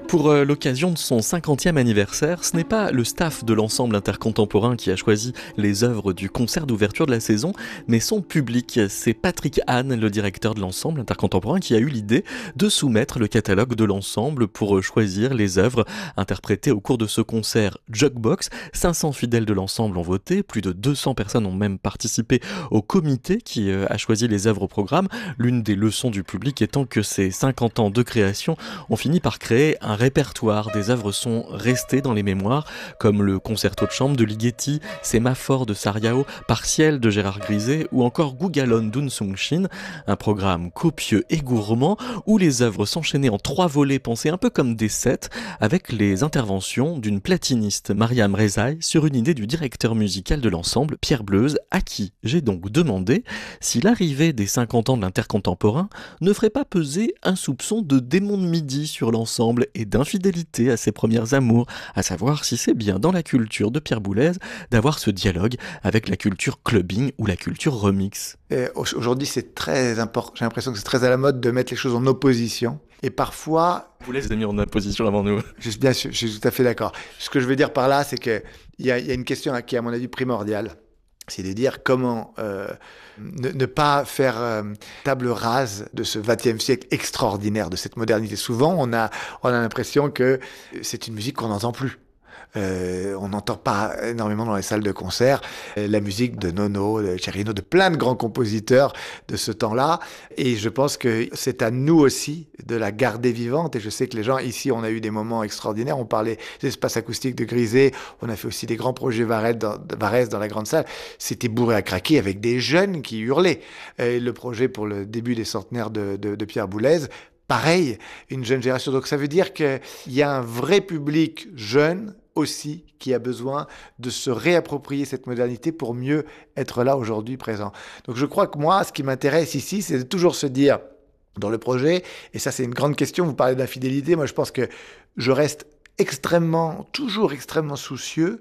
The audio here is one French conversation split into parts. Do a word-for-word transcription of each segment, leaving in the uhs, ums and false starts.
Pour euh, l'occasion de son cinquantième anniversaire, ce n'est pas le staff de l'ensemble intercontemporain qui a choisi les œuvres du concert d'ouverture de la saison, mais son public. C'est Patrick Hahn, le directeur de l'ensemble intercontemporain, qui a eu l'idée de soumettre le catalogue de l'ensemble pour choisir les œuvres interprétées au cours de ce concert Jukebox. cinq cents fidèles de l'ensemble ont voté, plus de deux cents personnes ont même participé au comité qui euh, a choisi les œuvres au programme. L'une des leçons du public étant que ces cinquante ans de création ont fini par créer un répertoire. Des œuvres sont restées dans les mémoires, comme le concerto de chambre de Ligeti, Sémaphore de Sariao, Partiel de Gérard Griset ou encore Gugalon d'Un Sung Shin, un programme copieux et gourmand où les œuvres s'enchaînaient en trois volets pensés un peu comme des sets, avec les interventions d'une platiniste, Mariam Rezaï, sur une idée du directeur musical de l'ensemble, Pierre Bleuze, à qui j'ai donc demandé si l'arrivée des cinquante ans de l'intercontemporain ne ferait pas peser un soupçon de démon de midi sur l'ensemble et d'infidélité à ses premières amours, à savoir si c'est bien dans la culture de Pierre Boulez d'avoir ce dialogue avec la culture clubbing ou la culture remix. Et aujourd'hui, c'est très important. J'ai l'impression que c'est très à la mode de mettre les choses en opposition. Et parfois... Boulez les a mis en opposition avant nous. Je suis, bien sûr, je suis tout à fait d'accord. Ce que je veux dire par là, c'est qu'il y, y a une question qui est, à mon avis, primordiale. C'est de dire comment euh, ne, ne pas faire euh, table rase de ce vingtième siècle extraordinaire, de cette modernité. Souvent, on a, on a l'impression que c'est une musique qu'on n'entend plus. Euh, on n'entend pas énormément dans les salles de concert euh, la musique de Nono, de Cerino, de plein de grands compositeurs de ce temps-là. Et je pense que c'est à nous aussi de la garder vivante. Et je sais que les gens ici, on a eu des moments extraordinaires. On parlait des espaces acoustiques de Griset. On a fait aussi des grands projets Varese dans, Varese dans la grande salle. C'était bourré à craquer avec des jeunes qui hurlaient. Et le projet pour le début des centenaires de, de, de Pierre Boulez, pareil, une jeune génération. Donc ça veut dire qu'il y a un vrai public jeune aussi qui a besoin de se réapproprier cette modernité pour mieux être là aujourd'hui présent. Donc je crois que moi, ce qui m'intéresse ici, c'est de toujours se dire dans le projet, et ça c'est une grande question, vous parlez d'infidélité, moi je pense que je reste extrêmement, toujours extrêmement soucieux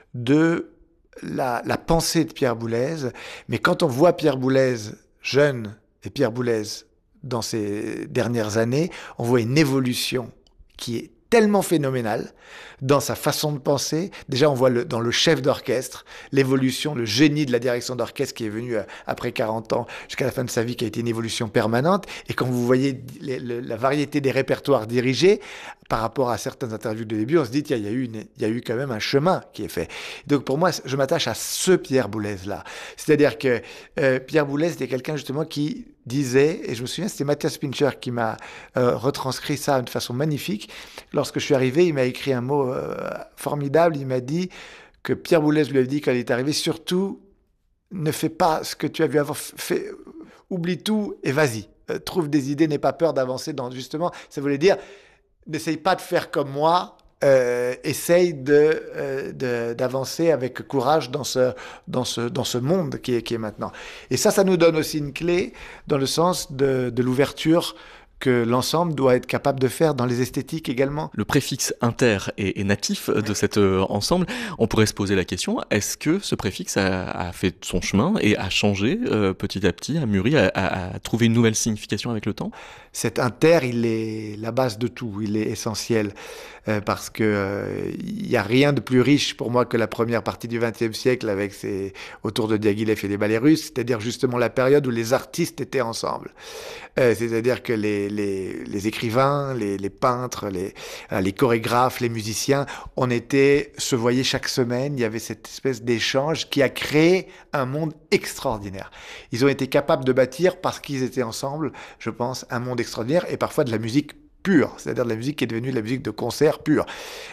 de la, la pensée de Pierre Boulez, mais quand on voit Pierre Boulez jeune et Pierre Boulez dans ces dernières années, on voit une évolution qui est tellement phénoménal dans sa façon de penser. Déjà, on voit le, dans le chef d'orchestre l'évolution, le génie de la direction d'orchestre qui est venu euh, après quarante ans jusqu'à la fin de sa vie, qui a été une évolution permanente. Et quand vous voyez les, le, la variété des répertoires dirigés par rapport à certaines interviews de début, on se dit qu'il y a eu, une, il y a eu quand même un chemin qui est fait. Donc pour moi, je m'attache à ce Pierre Boulez-là. C'est-à-dire que euh, Pierre Boulez était quelqu'un justement qui disait, et je me souviens, c'était Matthias Pincher qui m'a euh, retranscrit ça de façon magnifique. Lorsque je suis arrivé, il m'a écrit un mot euh, formidable. Il m'a dit que Pierre Boulez lui avait dit quand il est arrivé, surtout, ne fais pas ce que tu as vu avant, fais, oublie tout et vas-y. Euh, trouve des idées, n'aie pas peur d'avancer dans, justement, ça voulait dire, n'essaye pas de faire comme moi, Euh, essaye de, euh, de, d'avancer avec courage dans ce, dans ce, dans ce monde qui est, qui est maintenant. Et ça, ça nous donne aussi une clé dans le sens de, de l'ouverture que l'ensemble doit être capable de faire dans les esthétiques également. Le préfixe inter est, est natif de cet euh, ensemble. On pourrait se poser la question, est-ce que ce préfixe a, a fait son chemin et a changé euh, petit à petit, a mûri, a, a, a trouvé une nouvelle signification avec le temps ? Cet inter, il est la base de tout, il est essentiel. Euh, parce que euh, il n'y a rien de plus riche pour moi que la première partie du vingtième siècle avec ses, autour de Diaghilev et des ballets russes, c'est-à-dire justement la période où les artistes étaient ensemble. Euh, c'est-à-dire que les, les, les écrivains, les, les peintres, les, les chorégraphes, les musiciens, on était, se voyait chaque semaine, il y avait cette espèce d'échange qui a créé un monde extraordinaire. Ils ont été capables de bâtir, parce qu'ils étaient ensemble, je pense, un monde extraordinaire et parfois de la musique pure, c'est-à-dire de la musique qui est devenue de la musique de concert pure.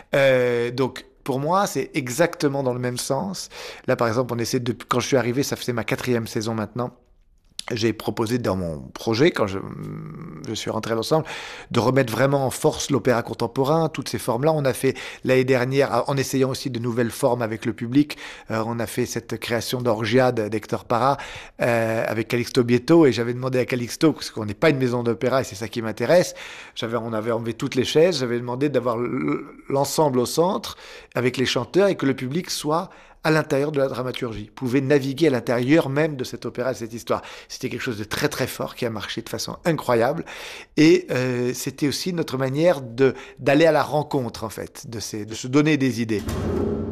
Euh, donc, pour moi, c'est exactement dans le même sens. Là, par exemple, on essaie de, quand je suis arrivé, ça faisait ma quatrième saison maintenant, j'ai proposé dans mon projet, quand je, je suis rentré à l'ensemble, de remettre vraiment en force l'opéra contemporain, toutes ces formes-là. On a fait l'année dernière, en essayant aussi de nouvelles formes avec le public, euh, on a fait cette création d'Orgiade d'Hector Parra euh, avec Calixto Bieto, et j'avais demandé à Calixto, parce qu'on n'est pas une maison d'opéra et c'est ça qui m'intéresse, j'avais, on avait enlevé toutes les chaises, j'avais demandé d'avoir l'ensemble au centre avec les chanteurs et que le public soit à l'intérieur de la dramaturgie, pouvaient naviguer à l'intérieur même de cet opéra, de cette histoire. C'était quelque chose de très très fort qui a marché de façon incroyable. Et euh, c'était aussi notre manière de, d'aller à la rencontre, en fait, de, ces, de se donner des idées.